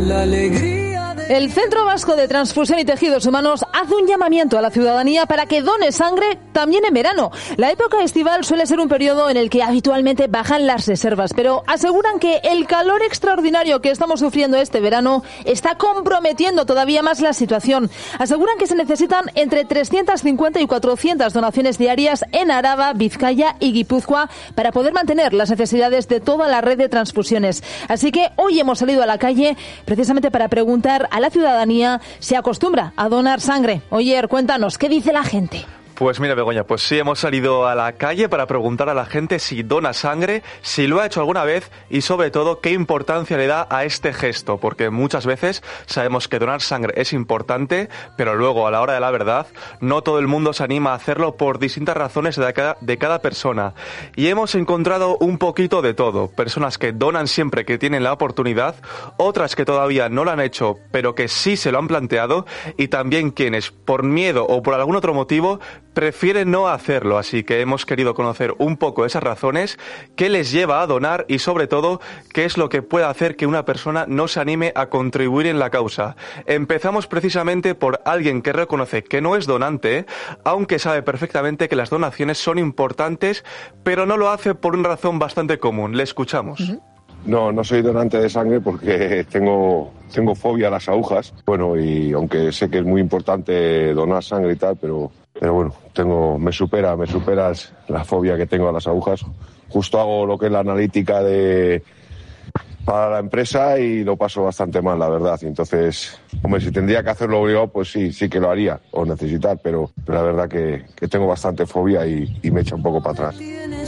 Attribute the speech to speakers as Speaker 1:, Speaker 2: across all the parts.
Speaker 1: La alegría.
Speaker 2: El Centro Vasco de Transfusión y Tejidos Humanos hace un llamamiento a la ciudadanía para que done sangre también en verano. La época estival suele ser un periodo en el que habitualmente bajan las reservas, pero aseguran que el calor extraordinario que estamos sufriendo este verano está comprometiendo todavía más la situación. Aseguran que se necesitan entre 350 y 400 donaciones diarias en Araba, Vizcaya y Guipúzcoa para poder mantener las necesidades de toda la red de transfusiones. Así que hoy hemos salido a la calle precisamente para preguntar a la ciudadanía si acostumbra a donar sangre. Oyer, cuéntanos, ¿qué dice la gente?
Speaker 3: Pues mira, Begoña, pues sí, hemos salido a la calle para preguntar a la gente si dona sangre, si lo ha hecho alguna vez y sobre todo qué importancia le da a este gesto, porque muchas veces sabemos que donar sangre es importante, pero luego a la hora de la verdad no todo el mundo se anima a hacerlo por distintas razones de cada persona. Y hemos encontrado un poquito de todo, personas que donan siempre que tienen la oportunidad, otras que todavía no lo han hecho, pero que sí se lo han planteado, y también quienes por miedo o por algún otro motivo prefieren no hacerlo, así que hemos querido conocer un poco esas razones, qué les lleva a donar y sobre todo qué es lo que puede hacer que una persona no se anime a contribuir en la causa. Empezamos precisamente por alguien que reconoce que no es donante, aunque sabe perfectamente que las donaciones son importantes, pero no lo hace por una razón bastante común. Le escuchamos.
Speaker 4: No soy donante de sangre porque tengo fobia a las agujas. Bueno, y aunque sé que es muy importante donar sangre y tal, pero bueno, me superas la fobia que tengo a las agujas. Justo hago lo que es la analítica para la empresa y lo paso bastante mal, la verdad. Y entonces, hombre, si tendría que hacerlo obligado, pues sí que lo haría, o necesitar, pero la verdad que tengo bastante fobia y me echa un poco para atrás.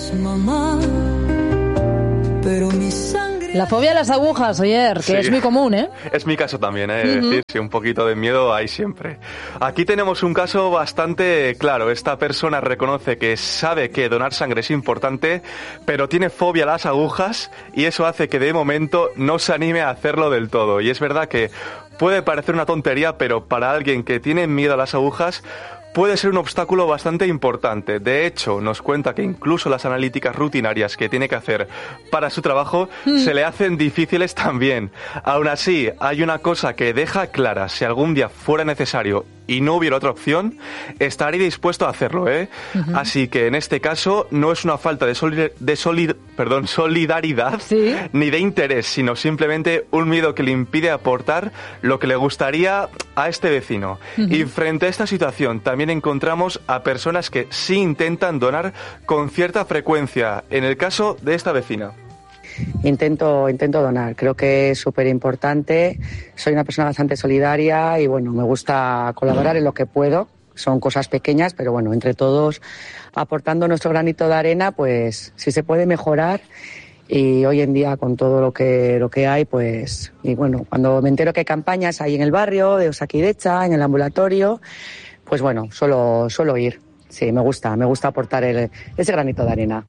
Speaker 1: Pero mi sangre...
Speaker 2: La fobia a las agujas, Oyer, que
Speaker 3: sí,
Speaker 2: es muy común, ¿eh?
Speaker 3: Es mi caso también, Es decir, sí, un poquito de miedo hay siempre. Aquí tenemos un caso bastante claro. Esta persona reconoce que sabe que donar sangre es importante, pero tiene fobia a las agujas y eso hace que de momento no se anime a hacerlo del todo. Y es verdad que puede parecer una tontería, pero para alguien que tiene miedo a las agujas puede ser un obstáculo bastante importante. De hecho, nos cuenta que incluso las analíticas rutinarias que tiene que hacer para su trabajo se le hacen difíciles también. Aún así, hay una cosa que deja clara: si algún día fuera necesario y no hubiera otra opción, estaría dispuesto a hacerlo, ¿eh? Así que en este caso no es una falta de solidaridad, ¿sí?, ni de interés, sino simplemente un miedo que le impide aportar lo que le gustaría a este vecino. Y frente a esta situación también encontramos a personas que sí intentan donar con cierta frecuencia. En el caso de esta vecina.
Speaker 5: Intento donar, creo que es súper importante, soy una persona bastante solidaria y bueno, me gusta colaborar en lo que puedo, son cosas pequeñas, pero bueno, entre todos aportando nuestro granito de arena, pues si se puede mejorar. Y hoy en día con todo lo que hay, pues, y bueno, cuando me entero que hay campañas ahí en el barrio, de Osakidecha, en el ambulatorio, pues bueno, suelo ir, sí, me gusta aportar ese granito de arena.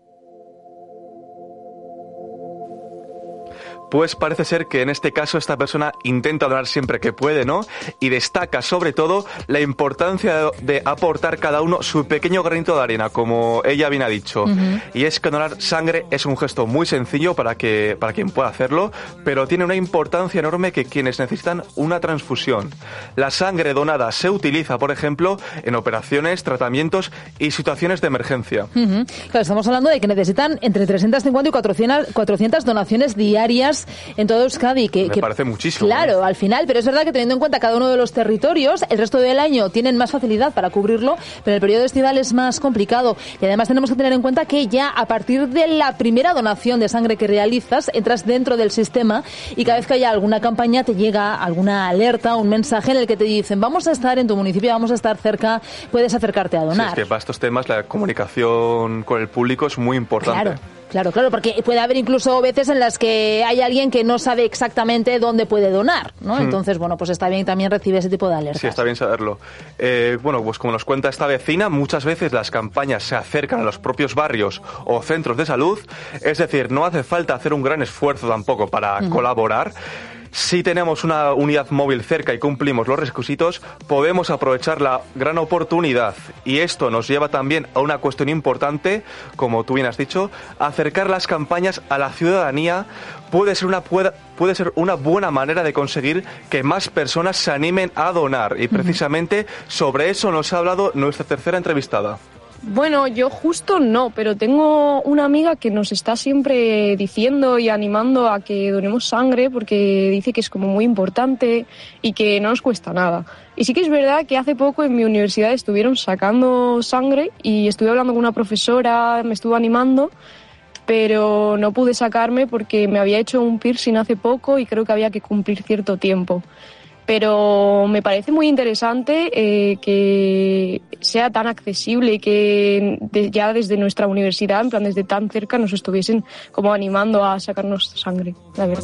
Speaker 3: Pues parece ser que en este caso esta persona intenta donar siempre que puede, ¿no? Y destaca sobre todo la importancia de aportar cada uno su pequeño granito de arena, como ella bien ha dicho. Y es que donar sangre es un gesto muy sencillo para quien pueda hacerlo, pero tiene una importancia enorme que quienes necesitan una transfusión. La sangre donada se utiliza, por ejemplo, en operaciones, tratamientos y situaciones de emergencia.
Speaker 2: Claro, estamos hablando de que necesitan entre 350 y 400 donaciones diarias en todo Euskadi.
Speaker 3: Me parece muchísimo.
Speaker 2: Claro, al final, pero es verdad que teniendo en cuenta cada uno de los territorios, el resto del año tienen más facilidad para cubrirlo, pero el periodo estival es más complicado. Y además tenemos que tener en cuenta que ya a partir de la primera donación de sangre que realizas, entras dentro del sistema y cada vez que haya alguna campaña te llega alguna alerta, un mensaje en el que te dicen: vamos a estar en tu municipio, vamos a estar cerca, puedes acercarte a donar.
Speaker 3: Sí, es que para estos temas la comunicación con el público es muy importante.
Speaker 2: Claro, porque puede haber incluso veces en las que hay alguien que no sabe exactamente dónde puede donar, ¿no? Entonces, bueno, pues está bien también recibir ese tipo de alertas.
Speaker 3: Sí, está bien saberlo. Bueno, pues como nos cuenta esta vecina, muchas veces las campañas se acercan a los propios barrios o centros de salud, es decir, no hace falta hacer un gran esfuerzo tampoco para colaborar. Si tenemos una unidad móvil cerca y cumplimos los requisitos, podemos aprovechar la gran oportunidad. Y esto nos lleva también a una cuestión importante, como tú bien has dicho, acercar las campañas a la ciudadanía, puede ser una buena manera de conseguir que más personas se animen a donar. Y precisamente sobre eso nos ha hablado nuestra tercera entrevistada.
Speaker 6: Bueno, yo justo no, pero tengo una amiga que nos está siempre diciendo y animando a que donemos sangre porque dice que es como muy importante y que no nos cuesta nada. Y sí que es verdad que hace poco en mi universidad estuvieron sacando sangre y estuve hablando con una profesora, me estuvo animando, pero no pude sacarme porque me había hecho un piercing hace poco y creo que había que cumplir cierto tiempo. Pero me parece muy interesante que sea tan accesible y que ya desde nuestra universidad, en plan desde tan cerca, nos estuviesen como animando a sacarnos sangre, la verdad.